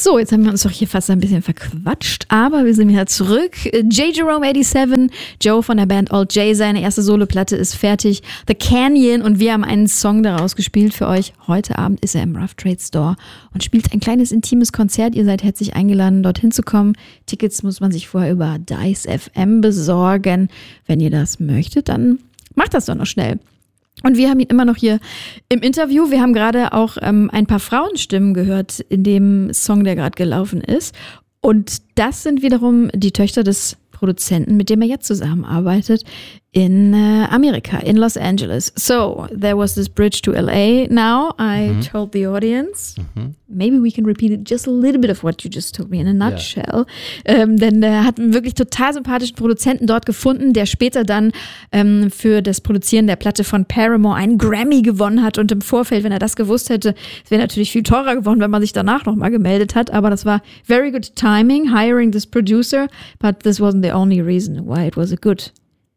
So, jetzt haben wir uns doch hier fast ein bisschen verquatscht, aber wir sind wieder zurück. J. Jerome 87, Joe von der Band Alt J, seine erste Soloplatte ist fertig. The Canyon, und wir haben einen Song daraus gespielt für euch. Heute Abend ist er im Rough Trade Store und spielt ein kleines intimes Konzert. Ihr seid herzlich eingeladen, dorthin zu kommen. Tickets muss man sich vorher über Dice FM besorgen. Wenn ihr das möchtet, dann macht das doch noch schnell. Und wir haben ihn immer noch hier im Interview. Wir haben gerade auch ein paar Frauenstimmen gehört in dem Song, der gerade gelaufen ist. Und das sind wiederum die Töchter des Produzenten, mit dem er jetzt zusammenarbeitet, in Amerika, in Los Angeles. So, there was this bridge to LA now. I told the audience. Maybe we can repeat it just a little bit of what you just told me in a nutshell. Yeah. Denn er hat einen wirklich total sympathischen Produzenten dort gefunden, der später dann für das Produzieren der Platte von Paramore einen Grammy gewonnen hat. Und im Vorfeld, wenn er das gewusst hätte, es wäre natürlich viel teurer geworden, wenn man sich danach nochmal gemeldet hat. Aber das war very good timing, hiring this producer. But this wasn't the only reason why it was a good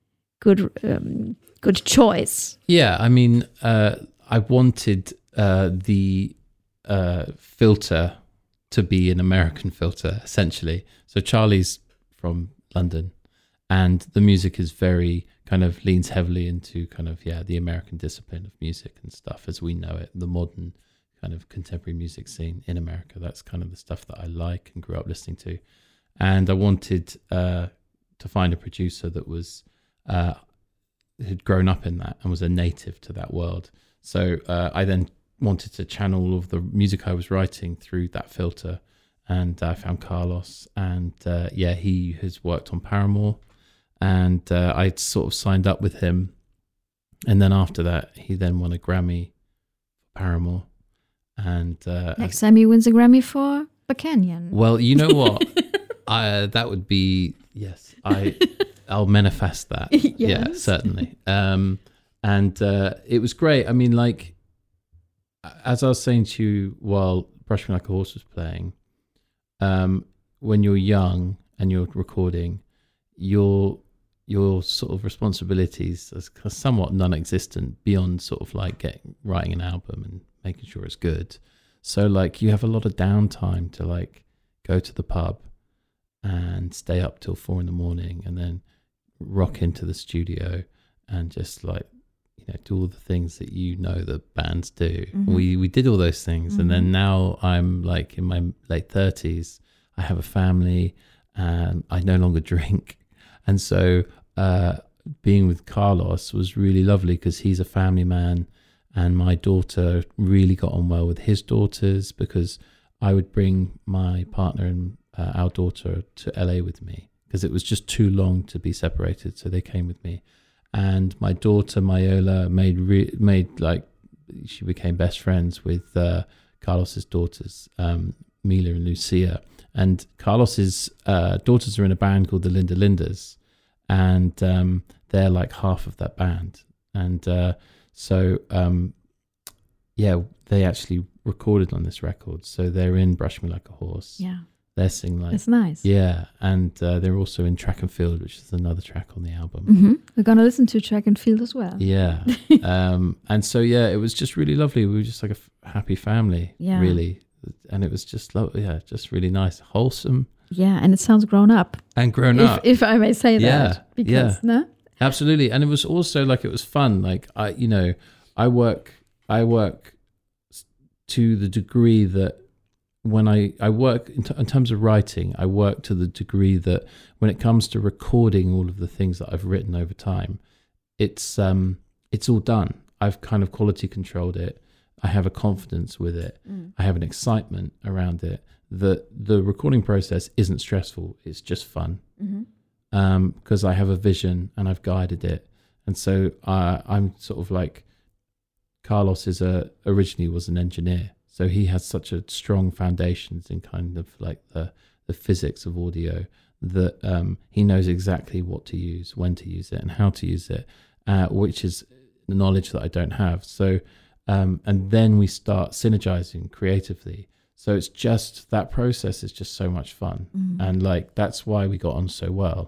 choice. Yeah, I mean, I wanted the filter to be an American filter, essentially. So Charlie's from London, and the music is very kind of leans heavily into kind of, the American discipline of music and stuff as we know it, the modern kind of contemporary music scene in America. That's kind of the stuff that I like and grew up listening to. And I wanted to find a producer that was had grown up in that and was a native to that world. So I then wanted to channel all of the music I was writing through that filter, and I found Carlos, and he has worked on Paramore, and I sort of signed up with him, and then after that he then won a Grammy for Paramore, and next time he wins a Grammy for The Canyon. Well, you know what? That would be, yes, I'll manifest that. Yes. Yeah, certainly. And it was great. I mean, like, as I was saying to you while Brush Me Like a Horse was playing, when you're young and you're recording, your sort of responsibilities are somewhat non-existent beyond sort of like writing an album and making sure it's good. So like you have a lot of downtime to like go to the pub and stay up till 4 a.m. and then rock into the studio and just like, do all the things that that bands do. Mm-hmm. We did all those things. Mm-hmm. And then now I'm like in my late 30s, I have a family and I no longer drink. And so being with Carlos was really lovely because he's a family man, and my daughter really got on well with his daughters because I would bring my partner and our daughter to LA with me because it was just too long to be separated. So they came with me. And my daughter Mayola she became best friends with Carlos's daughters, Mila and Lucia. And Carlos's daughters are in a band called the Linda Lindas, and they're like half of that band. And they actually recorded on this record. So they're in Brush Me Like a Horse. Yeah. They're singing like... That's nice. Yeah, and they're also in Track and Field, which is another track on the album. Mm-hmm. We're going to listen to Track and Field as well. Yeah. And so, it was just really lovely. We were just like a happy family, really. And it was just, just really nice, wholesome. Yeah, and it sounds grown up. And grown up. If I may say that. No? Absolutely. And it was also like, it was fun. Like, I work to the degree that when I work in terms of writing, I work to the degree that when it comes to recording all of the things that I've written over time, it's all done. I've kind of quality controlled it. I have a confidence with it. I have an excitement around it. The recording process isn't stressful. It's just fun because I have a vision and I've guided it. And so I'm sort of like, Carlos originally was an engineer. So he has such a strong foundations in kind of like the physics of audio that he knows exactly what to use, when to use it, and how to use it, which is the knowledge that I don't have. So, and then we start synergizing creatively. So it's just, that process is just so much fun. And like, that's why we got on so well.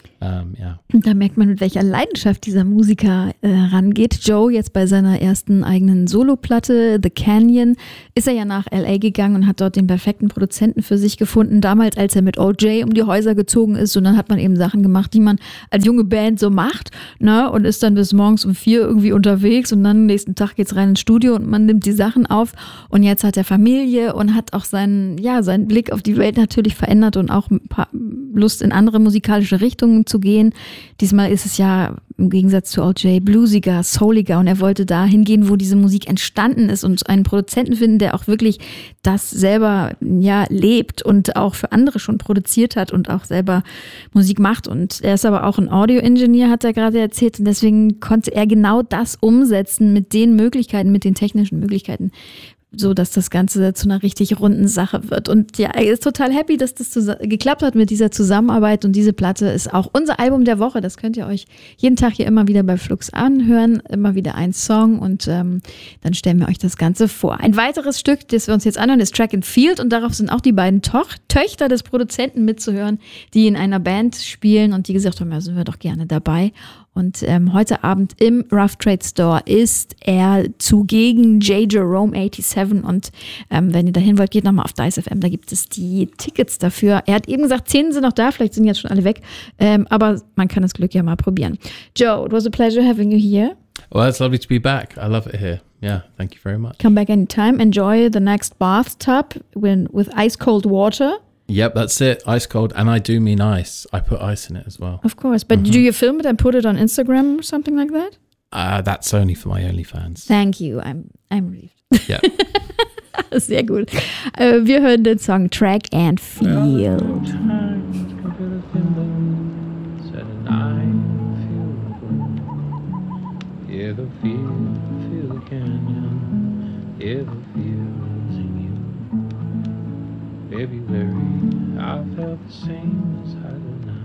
Yeah. Da merkt man, mit welcher Leidenschaft dieser Musiker rangeht. Joe, jetzt bei seiner ersten eigenen Soloplatte, The Canyon, ist er ja nach L.A. gegangen und hat dort den perfekten Produzenten für sich gefunden. Damals, als er mit O.J. um die Häuser gezogen ist, und dann hat man eben Sachen gemacht, die man als junge Band so macht, ne? Und ist dann bis morgens um 4 irgendwie unterwegs und dann nächsten Tag geht's rein ins Studio und man nimmt die Sachen auf. Und jetzt hat er Familie und hat auch seinen Blick auf die Welt natürlich verändert und auch ein paar Lust in andere musikalische Richtungen zu gehen. Diesmal ist es ja im Gegensatz zu O.J. bluesiger, souliger, und er wollte da hingehen, wo diese Musik entstanden ist, und einen Produzenten finden, der auch wirklich das selber lebt und auch für andere schon produziert hat und auch selber Musik macht. Und er ist aber auch ein Audio-Engineer, hat er gerade erzählt, und deswegen konnte er genau das umsetzen mit den Möglichkeiten, mit den technischen Möglichkeiten, so dass das Ganze zu einer richtig runden Sache wird. Und ja, er ist total happy, dass das geklappt hat mit dieser Zusammenarbeit, und diese Platte ist auch unser Album der Woche. Das könnt ihr euch jeden Tag hier immer wieder bei Flux anhören, immer wieder ein Song, und dann stellen wir euch das Ganze vor. Ein weiteres Stück, das wir uns jetzt anhören, ist Track and Field, und darauf sind auch die beiden Töchter des Produzenten mitzuhören, die in einer Band spielen und die gesagt haben, ja, sind wir doch gerne dabei. Und heute Abend im Rough Trade Store ist er zugegen, J. Jerome 87. Und wenn ihr dahin wollt, geht nochmal auf Dice FM, da gibt es die Tickets dafür. Er hat eben gesagt, 10 sind noch da, vielleicht sind jetzt schon alle weg. Aber man kann das Glück ja mal probieren. Joe, it was a pleasure having you here. Well, it's lovely to be back. I love it here. Yeah, thank you very much. Come back anytime. Enjoy the next bathtub with ice cold water. Yep, that's it. Ice cold. And I do mean ice. I put ice in it as well. Of course. But do you film it and put it on Instagram or something like that? That's only for my OnlyFans. Thank you. I'm relieved. Yeah. Sehr gut. Wir hören den Song Track and Field. Yeah, the field, feel the canyon. Yeah, the field's in you. February, I felt the same as I do now.